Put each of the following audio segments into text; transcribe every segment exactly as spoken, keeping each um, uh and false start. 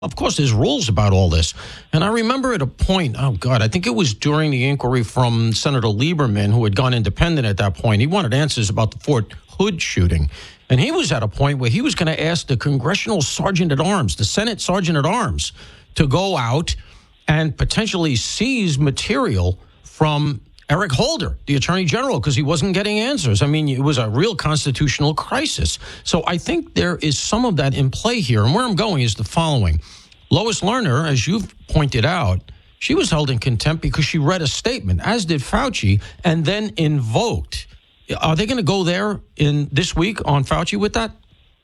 Of course, there's rules about all this. And I remember at a point, oh, God, I think it was during the inquiry from Senator Lieberman, who had gone independent at that point. He wanted answers about the Fort Hood shooting. And he was at a point where he was going to ask the Congressional Sergeant at Arms, the Senate Sergeant at Arms, to go out and potentially seize material from Eric Holder, the Attorney General, because he wasn't getting answers. I mean, it was a real constitutional crisis. So I think there is some of that in play here. And where I'm going is the following. Lois Lerner, as you've pointed out, she was held in contempt because she read a statement, as did Fauci, and then invoked. Are they going to go there in this week on Fauci with that?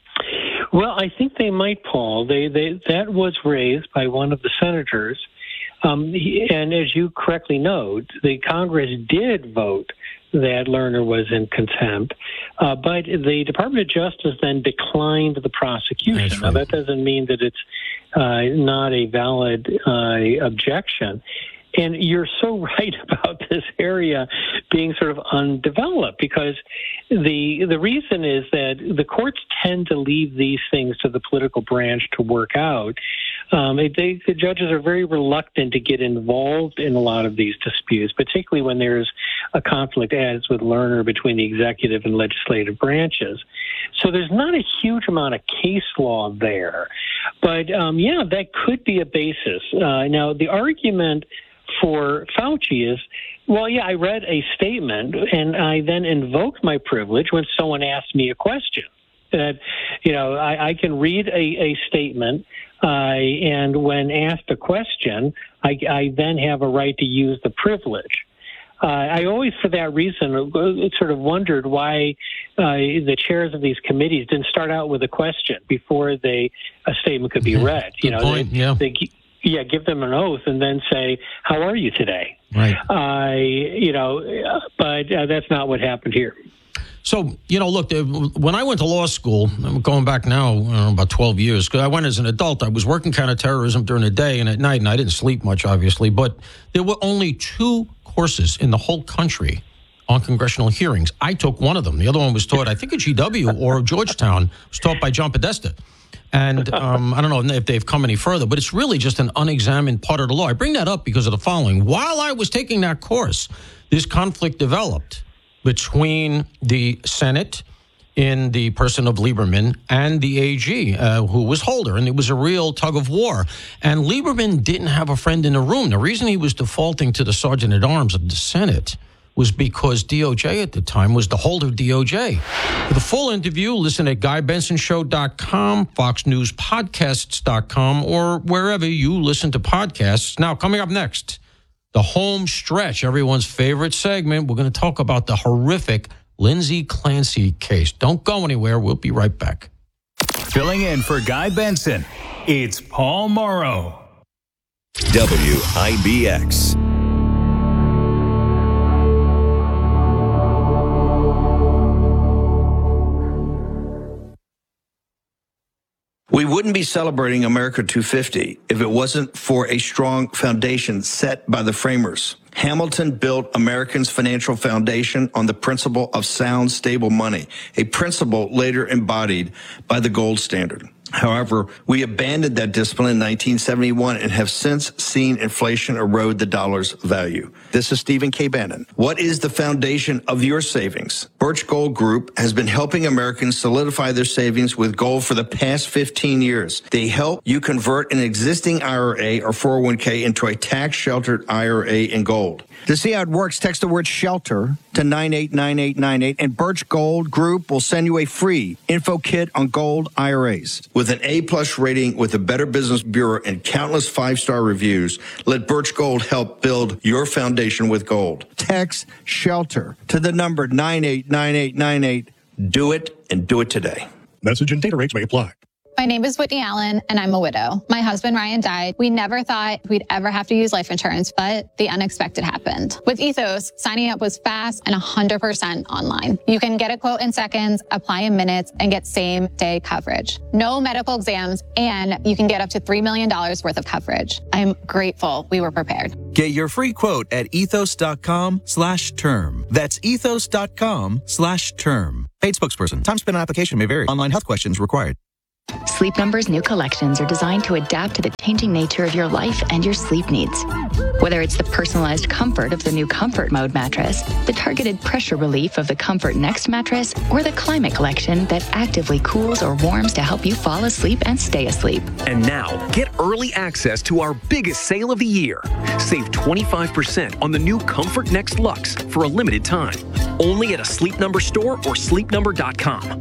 Well, I think they might, Paul. They, they that was raised by one of the senators. Um, and as you correctly note, the Congress did vote that Lerner was in contempt, uh, but the Department of Justice then declined the prosecution. Right. Now, that doesn't mean that it's uh, not a valid uh, objection. And you're so right about this area being sort of undeveloped, because the the reason is that the courts tend to leave these things to the political branch to work out. Um, they, the judges are very reluctant to get involved in a lot of these disputes, particularly when there's a conflict, as with Lerner, between the executive and legislative branches. So there's not a huge amount of case law there. But, um, yeah, that could be a basis. Uh, now, the argument for Fauci is, well, yeah, I read a statement and I then invoked my privilege when someone asked me a question. That, you know, I, I can read a, a statement, uh, and when asked a question, I, I then have a right to use the privilege. Uh, I always, for that reason, sort of wondered why uh, the chairs of these committees didn't start out with a question before they a statement could be read. Good you know, point, they, yeah. they, Yeah, give them an oath and then say, "How are you today?" Right. Uh, you know, but uh, that's not what happened here. So, you know, look, when I went to law school, I'm going back now, I don't know, about twelve years, because I went as an adult. I was working counterterrorism during the day and at night, and I didn't sleep much, obviously. But there were only two courses in the whole country on congressional hearings. I took one of them. The other one was taught, I think, at G W or Georgetown. It was taught by John Podesta. And um, I don't know if they've come any further, but it's really just an unexamined part of the law. I bring that up because of the following. While I was taking that course, this conflict developed between the Senate in the person of Lieberman and the A G, uh, who was Holder, and it was a real tug of war. And Lieberman didn't have a friend in the room. The reason he was defaulting to the Sergeant at Arms of the Senate was because D O J at the time was the Holder D O J. For the full interview, listen at guy benson show dot com, fox news podcasts dot com, or wherever you listen to podcasts. Now, coming up next, the home stretch, everyone's favorite segment. We're going to talk about the horrific Lindsay Clancy case. Don't go anywhere. We'll be right back. Filling in for Guy Benson, it's Paul Morrow. W I B X. We wouldn't be celebrating America two fifty if it wasn't for a strong foundation set by the framers. Hamilton built Americans' financial foundation on the principle of sound, stable money, a principle later embodied by the gold standard. However, we abandoned that discipline in nineteen seventy-one and have since seen inflation erode the dollar's value. This is Stephen K. Bannon. What is the foundation of your savings? Birch Gold Group has been helping Americans solidify their savings with gold for the past fifteen years. They help you convert an existing I R A or four oh one k into a tax-sheltered I R A in gold. To see how it works, text the word SHELTER to nine eight nine eight nine eight, and Birch Gold Group will send you a free info kit on gold I R As. With an A-plus rating with the Better Business Bureau and countless five-star reviews, let Birch Gold help build your foundation with gold. Text SHELTER to the number nine eight nine eight nine eight. Do it, and do it today. Message and data rates may apply. My name is Whitney Allen, and I'm a widow. My husband, Ryan, died. We never thought we'd ever have to use life insurance, but the unexpected happened. With Ethos, signing up was fast and one hundred percent online. You can get a quote in seconds, apply in minutes, and get same-day coverage. No medical exams, and you can get up to three million dollars worth of coverage. I'm grateful we were prepared. Get your free quote at ethos.com slash term. That's ethos.com slash term. Paid spokesperson. Time spent on application may vary. Online health questions required. Sleep Number's new collections are designed to adapt to the changing nature of your life and your sleep needs. Whether it's the personalized comfort of the new Comfort Mode mattress, the targeted pressure relief of the Comfort Next mattress, or the Climate Collection that actively cools or warms to help you fall asleep and stay asleep. And now, get early access to our biggest sale of the year. Save twenty-five percent on the new Comfort Next Luxe for a limited time. Only at a Sleep Number store or sleep number dot com.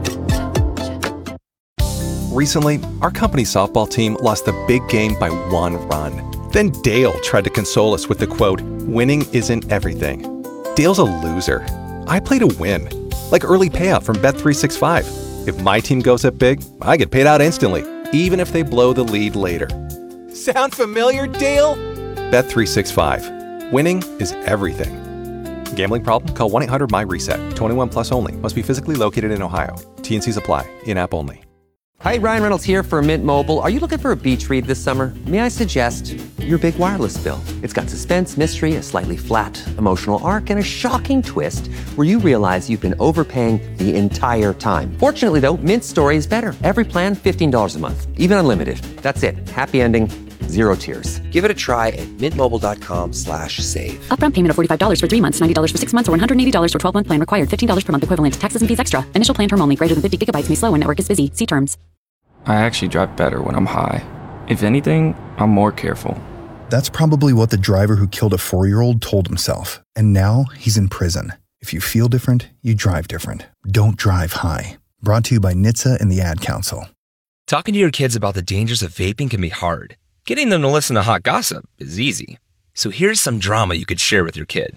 Recently, our company softball team lost the big game by one run. Then Dale tried to console us with the quote, "Winning isn't everything." Dale's a loser. I play to win. Like early payout from Bet three sixty-five. If my team goes up big, I get paid out instantly, even if they blow the lead later. Sound familiar, Dale? Bet three sixty-five. Winning is everything. Gambling problem? Call one eight hundred M Y reset. twenty-one plus only. Must be physically located in Ohio. T N Cs apply. In-app only. Hi, Ryan Reynolds here for Mint Mobile. Are you looking for a beach read this summer? May I suggest your big wireless bill? It's got suspense, mystery, a slightly flat emotional arc, and a shocking twist where you realize you've been overpaying the entire time. Fortunately, though, Mint's story is better. Every plan, fifteen dollars a month. Even unlimited. That's it. Happy ending. Zero tears. Give it a try at mintmobile.com slash save. Upfront payment of forty-five dollars for three months, ninety dollars for six months, or one hundred eighty dollars for twelve-month plan required. fifteen dollars per month equivalent. Taxes and fees extra. Initial plan term only. Greater than fifty gigabytes may slow when network is busy. See terms. I actually drive better when I'm high. If anything, I'm more careful. That's probably what the driver who killed a four-year-old told himself. And now he's in prison. If you feel different, you drive different. Don't drive high. Brought to you by N H T S A and the Ad Council. Talking to your kids about the dangers of vaping can be hard. Getting them to listen to hot gossip is easy. So here's some drama you could share with your kid.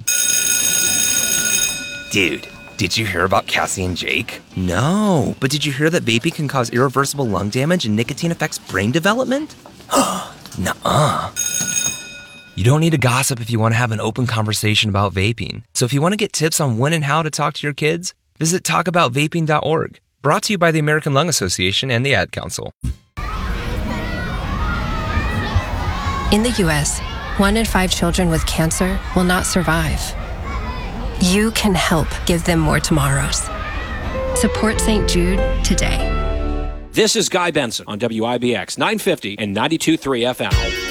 Dude, did you hear about Cassie and Jake? No, but did you hear that vaping can cause irreversible lung damage and nicotine affects brain development? Nuh-uh. You don't need to gossip if you want to have an open conversation about vaping. So if you want to get tips on when and how to talk to your kids, visit talk about vaping dot org. Brought to you by the American Lung Association and the Ad Council. In the U S, one in five children with cancer will not survive. You can help give them more tomorrows. Support Saint Jude today. This is Guy Benson on W I B X nine fifty and ninety-two point three F M.